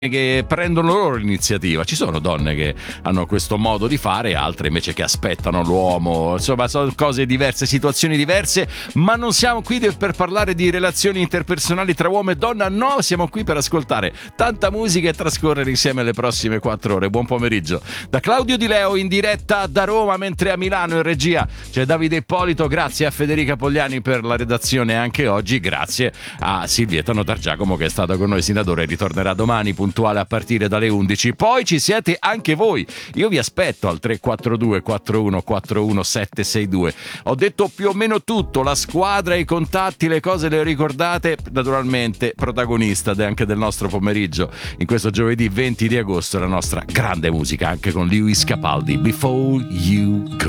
che prendono loro l'iniziativa. Ci sono donne che hanno questo modo di fare, altre invece che aspettano l'uomo. Insomma, sono cose diverse, situazioni diverse, ma non siamo qui per parlare di relazioni interpersonali tra uomo e donna, no, siamo qui per ascoltare tanta musica e trascorrere insieme le prossime 4 ore. Buon pomeriggio da Claudio Di Leo in diretta da Roma, mentre a Milano in regia c'è Davide Ippolito. Grazie a Federica Pogliani per la redazione anche oggi, grazie a Silvietta Notargiacomo che è stata con noi sino ad ora e ritornerà domani puntuale a partire dalle 11. Poi ci siete anche voi, io vi aspetto al 342 4141 762. Ho detto più o meno tutto, la squadra, i contatti, le cose le ricordate. Naturalmente protagonista anche del nostro pomeriggio in questo giovedì 20 di agosto la nostra grande musica, anche con Lewis Capaldi, Before You Go.